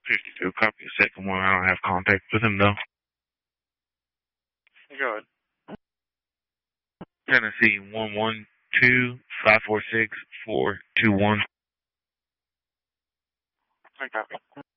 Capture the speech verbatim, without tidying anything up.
fifty-two, copy the second one. I don't have contact with him, though. Go ahead. Tennessee, one one two, five four six, four two one. I copy.